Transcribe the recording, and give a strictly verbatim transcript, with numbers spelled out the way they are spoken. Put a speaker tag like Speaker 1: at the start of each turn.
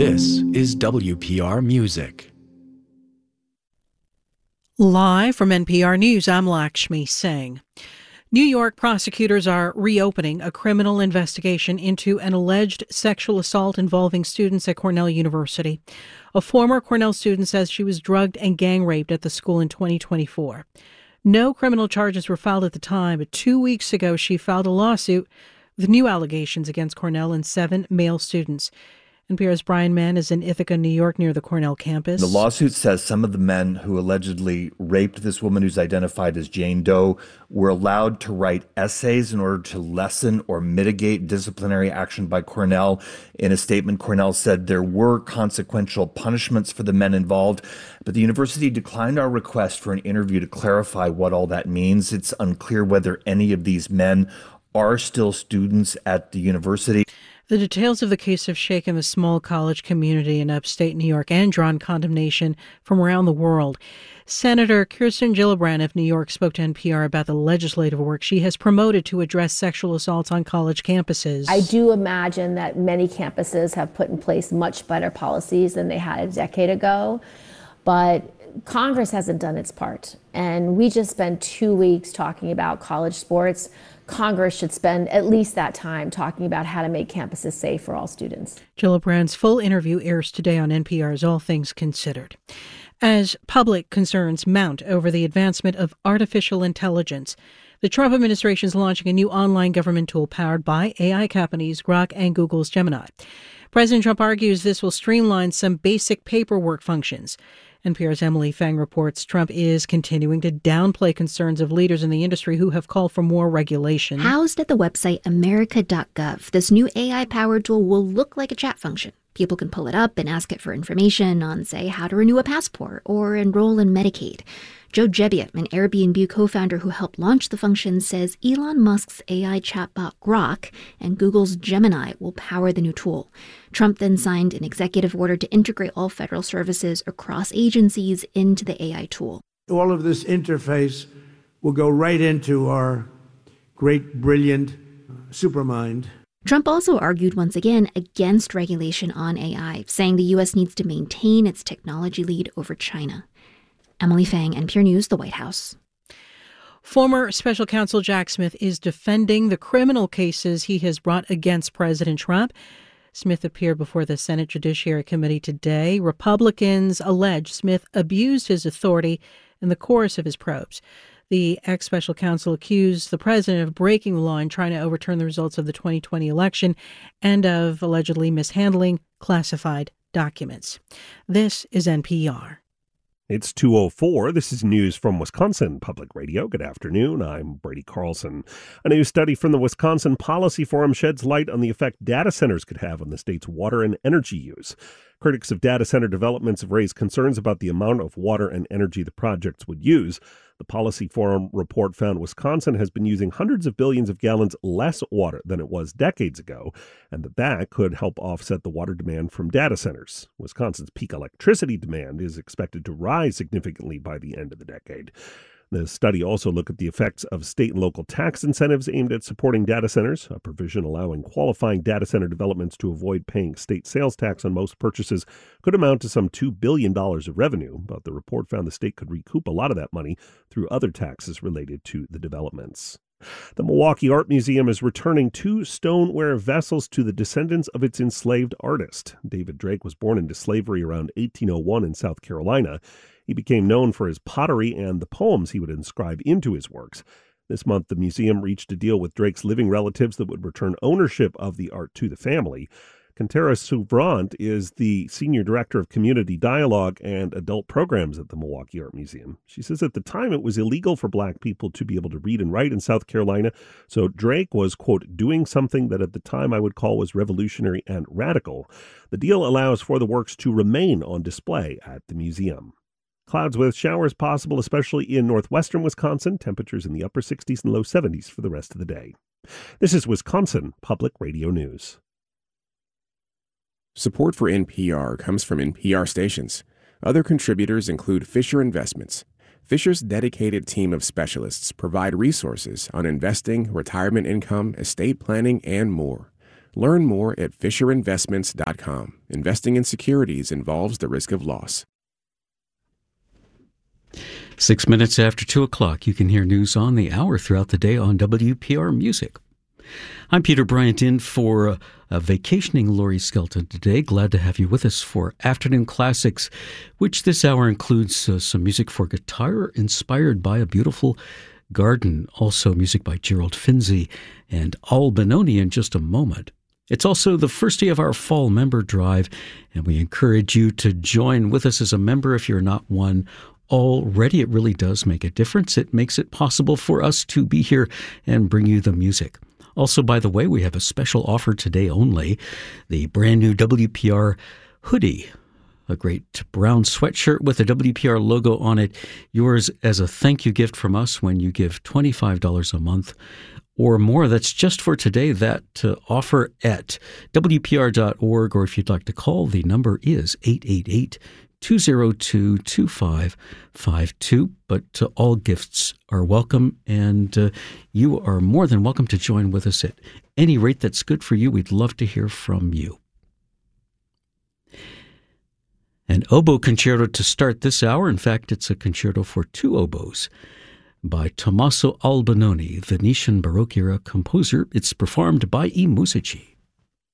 Speaker 1: This is W P R Music.
Speaker 2: Live from N P R News, I'm Lakshmi Singh. New York prosecutors are reopening a criminal investigation into an alleged sexual assault involving students at Cornell University. A former Cornell student says she was drugged and gang raped at the school in twenty twenty-four. No criminal charges were filed at the time, but two weeks ago she filed a lawsuit with new allegations against Cornell and seven male students. N P R's Brian Mann is in Ithaca, New York, near the Cornell campus.
Speaker 3: The lawsuit says some of the men who allegedly raped this woman who's identified as Jane Doe were allowed to write essays in order to lessen or mitigate disciplinary action by Cornell. In a statement, Cornell said there were consequential punishments for the men involved, but the university declined our request for an interview to clarify what all that means. It's unclear whether any of these men are still students at the university.
Speaker 2: The details of the case have shaken the small college community in upstate New York and drawn condemnation from around the world. Senator Kirsten Gillibrand of New York spoke to N P R about the legislative work she has promoted to address sexual assaults on college campuses.
Speaker 4: I do imagine that many campuses have put in place much better policies than they had a decade ago, but Congress hasn't done its part. And we just spent two weeks talking about college sports. Congress should spend at least that time talking about how to make campuses safe for all students.
Speaker 2: Gillibrand's full interview airs today on N P R's All Things Considered. As public concerns mount over the advancement of artificial intelligence, the Trump administration is launching a new online government tool powered by A I companies Grok and Google's Gemini. President Trump argues this will streamline some basic paperwork functions. N P R's Emily Fang reports Trump is continuing to downplay concerns of leaders in the industry who have called for more regulation.
Speaker 5: Housed at the website America dot gov, this new A I-powered tool will look like a chat function. People can pull it up and ask it for information on, say, how to renew a passport or enroll in Medicaid. Joe Gebbia, an Airbnb co-founder who helped launch the function, says Elon Musk's A I chatbot Grok and Google's Gemini will power the new tool. Trump then signed an executive order to integrate all federal services across agencies into the A I tool.
Speaker 6: All of this interface will go right into our great, brilliant supermind.
Speaker 5: Trump also argued once again against regulation on A I, saying the U S needs to maintain its technology lead over China. Emily Fang, N P R News, the White House.
Speaker 2: Former Special Counsel Jack Smith is defending the criminal cases he has brought against President Trump. Smith appeared before the Senate Judiciary Committee today. Republicans allege Smith abused his authority in the course of his probes. The ex-special counsel accused the president of breaking the law and trying to overturn the results of the twenty twenty election and of allegedly mishandling classified documents. This is N P R.
Speaker 7: It's two oh four. This is news from Wisconsin Public Radio. Good afternoon. I'm Brady Carlson. A new study from the Wisconsin Policy Forum sheds light on the effect data centers could have on the state's water and energy use. Critics of data center developments have raised concerns about the amount of water and energy the projects would use. The Policy Forum report found Wisconsin has been using hundreds of billions of gallons less water than it was decades ago, and that that could help offset the water demand from data centers. Wisconsin's peak electricity demand is expected to rise significantly by the end of the decade. The study also looked at the effects of state and local tax incentives aimed at supporting data centers. A provision allowing qualifying data center developments to avoid paying state sales tax on most purchases could amount to some two billion dollars of revenue, but the report found the state could recoup a lot of that money through other taxes related to the developments. The Milwaukee Art Museum is returning two stoneware vessels to the descendants of its enslaved artist. David Drake was born into slavery around eighteen oh one in South Carolina. He became known for his pottery and the poems he would inscribe into his works. This month, the museum reached a deal with Drake's living relatives that would return ownership of the art to the family. Cantera Souvrant is the Senior Director of Community Dialogue and Adult Programs at the Milwaukee Art Museum. She says at the time it was illegal for Black people to be able to read and write in South Carolina, so Drake was, quote, doing something that at the time I would call was revolutionary and radical. The deal allows for the works to remain on display at the museum. Clouds with showers possible, especially in northwestern Wisconsin. Temperatures in the upper sixties and low seventies for the rest of the day. This is Wisconsin Public Radio News.
Speaker 8: Support for N P R comes from N P R stations. Other contributors include Fisher Investments. Fisher's dedicated team of specialists provide resources on investing, retirement income, estate planning, and more. Learn more at fisher investments dot com. Investing in securities involves the risk of loss.
Speaker 9: Six minutes after two o'clock, you can hear news on the hour throughout the day on W P R Music. I'm Peter Bryant, in for a, a vacationing Laurie Skelton today. Glad to have you with us for Afternoon Classics, which this hour includes uh, some music for guitar inspired by a beautiful garden. Also music by Gerald Finzi and Al Benoni in just a moment. It's also the first day of our fall member drive, and we encourage you to join with us as a member if you're not one already. It really does make a difference. It makes it possible for us to be here and bring you the music. Also, by the way, we have a special offer today only, the brand new W P R hoodie, a great brown sweatshirt with a W P R logo on it, yours as a thank you gift from us when you give twenty-five dollars a month or more. That's just for today. That uh, offer at W P R dot org, or if you'd like to call, the number is eight eight eight, two oh two, two five five two. But uh, all gifts are welcome, and uh, you are more than welcome to join with us at any rate that's good for you. We'd love to hear from you. An oboe concerto to start this hour. In fact, it's a concerto for two oboes by Tommaso Al Benoni, Venetian Baroque era composer. It's performed by I Musici.